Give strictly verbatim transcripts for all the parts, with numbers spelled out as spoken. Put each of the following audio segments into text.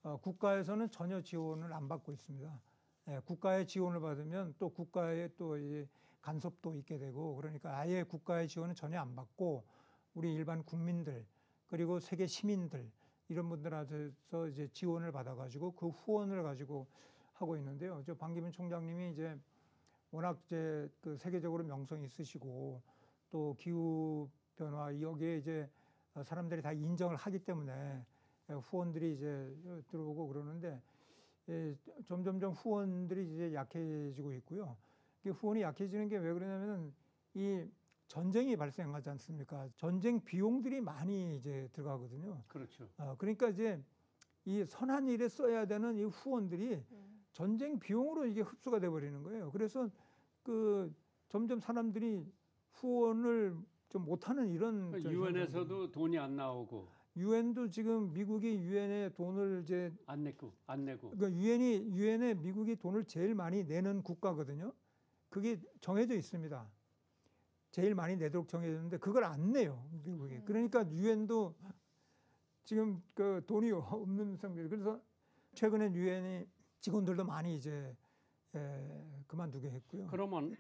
어, 국가에서는 전혀 지원을 안 받고 있습니다. 예, 국가의 지원을 받으면 또 국가의 또 이제 간섭도 있게 되고, 그러니까 아예 국가의 지원은 전혀 안 받고 우리 일반 국민들 그리고 세계 시민들 이런 분들한테서 이제 지원을 받아가지고 그 후원을 가지고 하고 있는데요. 저 반기문 총장님이 이제 워낙 이제 그 세계적으로 명성이 있으시고 또 기후 변화 여기에 이제 사람들이 다 인정을 하기 때문에 후원들이 이제 들어오고 그러는데, 예, 점점점 후원들이 이제 약해지고 있고요. 후원이 약해지는 게 왜 그러냐면은 이 전쟁이 발생하지 않습니까? 전쟁 비용들이 많이 이제 들어가거든요. 그렇죠. 어, 그러니까 이제 이 선한 일에 써야 되는 이 후원들이 음. 전쟁 비용으로 이게 흡수가 돼 버리는 거예요. 그래서 그 점점 사람들이 후원을 좀 못하는 이런 유엔에서도 돈이 안 나오고 유엔도 지금 미국이 유엔에 돈을 이제 안 내고 안 내고 그러니까 유엔이 유엔에 미국이 돈을 제일 많이 내는 국가거든요. 그게 정해져 있습니다. 제일 많이 내도록 정해졌는데 그걸 안 내요, 미국이. 음. 그러니까 유엔도 지금 그 돈이 없는 상태. 그래서 최근에 유엔이 직원들도 많이 이제 에, 그만두게 했고요. 그러면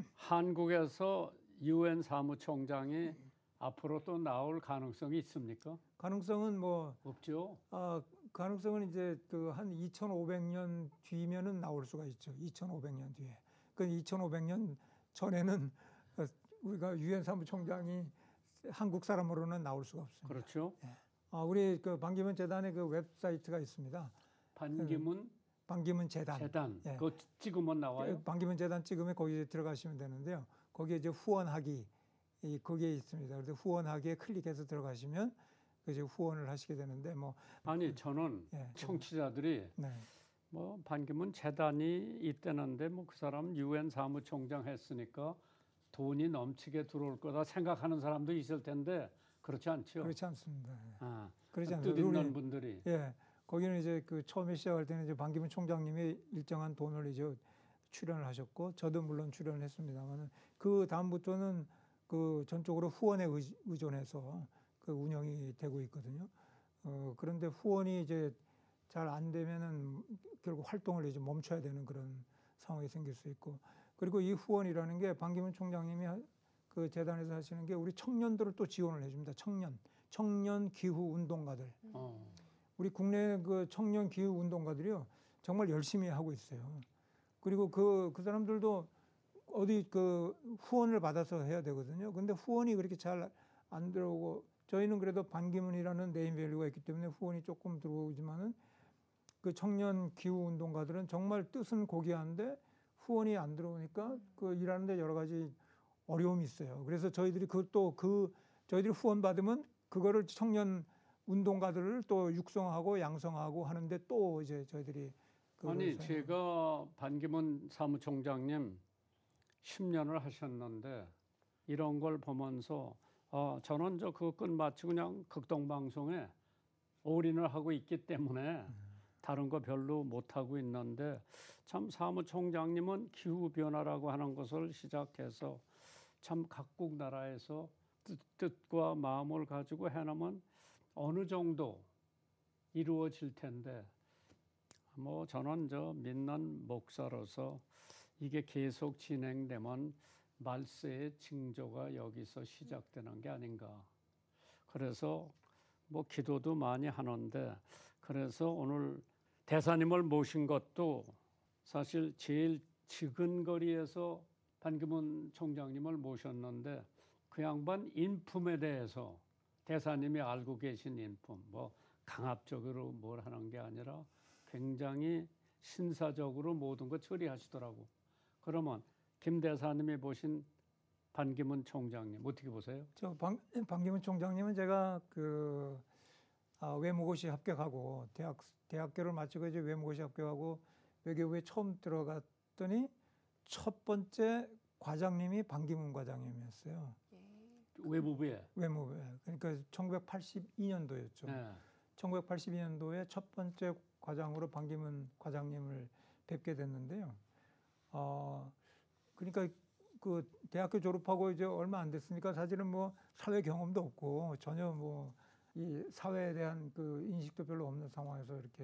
한국에서 유엔 사무총장이 앞으로 또 나올 가능성이 있습니까? 가능성은 뭐 없죠. 아, 가능성은 이제 그 한 이천오백 년 뒤면은 나올 수가 있죠. 이천오백 년 뒤에. 그 이천오백 년 전에는 우리가 유엔 사무총장이 한국 사람으로는 나올 수가 없습니다. 그렇죠. 예. 아, 우리 그 반기문 재단의 그 웹사이트가 있습니다. 반기문 반기문 재단. 재단. 예. 그거 찍으면 나와요. 반기문 재단 찍으면 거기에 들어가시면 되는데요. 거기에 이제 후원하기 이 거기에 있습니다. 그래서 후원하기에 클릭해서 들어가시면 그 이제 후원을 하시게 되는데 뭐 아니 저는 예, 청취자들이 네. 뭐 반기문 재단이 있다는데 뭐 그 사람 유엔 사무총장 했으니까 돈이 넘치게 들어올 거다 생각하는 사람도 있을 텐데 그렇지 않죠? 그렇지 않습니다. 아, 그렇지 않습니다. 뜻 있는 분들이. 예, 거기는 이제 그 처음에 시작할 때는 이제 반기문 총장님이 일정한 돈을 이제 출연을 하셨고 저도 물론 출연을 했습니다만은 그 다음부터는 그 전적으로 후원에 의존해서 그 운영이 되고 있거든요. 어, 그런데 후원이 이제 잘 안 되면은 결국 활동을 이제 멈춰야 되는 그런 상황이 생길 수 있고, 그리고 이 후원이라는 게 반기문 총장님이 그 재단에서 하시는 게 우리 청년들을 또 지원을 해줍니다. 청년, 청년 기후 운동가들. 어. 우리 국내 그 청년 기후 운동가들이요 정말 열심히 하고 있어요. 그리고 그, 그 사람들도 어디 그 후원을 받아서 해야 되거든요. 근데 후원이 그렇게 잘 안 들어오고, 저희는 그래도 반기문이라는 네임밸류가 있기 때문에 후원이 조금 들어오지만은 그 청년 기후 운동가들은 정말 뜻은 고귀한데 후원이 안 들어오니까 그 일하는데 여러 가지 어려움이 있어요. 그래서 저희들이 그것도 그 저희들이 후원 받으면 그거를 청년 운동가들을 또 육성하고 양성하고 하는데 또 이제 저희들이 아니 제가 반기문 사무총장님 십 년을 하셨는데 이런 걸 보면서 아, 저는 저 그거 끝마치고 그냥 극동방송에 올인을 하고 있기 때문에 다른 거 별로 못하고 있는데 참 사무총장님은 기후변화라고 하는 것을 시작해서 참 각국 나라에서 뜻, 뜻과 마음을 가지고 해놓으면 어느 정도 이루어질 텐데 뭐 저는 저 믿는 목사로서 이게 계속 진행되면 말세의 징조가 여기서 시작되는 게 아닌가. 그래서 뭐 기도도 많이 하는데 그래서 오늘 대사님을 모신 것도 사실 제일 지근거리에서 반기문 총장님을 모셨는데 그 양반 인품에 대해서 대사님이 알고 계신 인품, 뭐 강압적으로 뭘 하는 게 아니라 굉장히 신사적으로 모든 거 처리하시더라고. 그러면 김 대사님이 보신 반기문 총장님 어떻게 보세요? 저 반, 반기문 총장님은 제가 그 아, 외무고시 합격하고 대학 대학교를 마치고 이제 외무고시 합격하고 외교부에 처음 들어갔더니 첫 번째 과장님이 반기문 과장님이었어요. 외무부에. 외무부에. 그러니까 천구백팔십이 년도였죠. 네. 천구백팔십이 년도에 첫 번째 과장으로 반기문 과장님을 뵙게 됐는데요. 어, 그러니까 그 대학교 졸업하고 이제 얼마 안 됐으니까 사실은 뭐 사회 경험도 없고 전혀 뭐 이 사회에 대한 그 인식도 별로 없는 상황에서 이렇게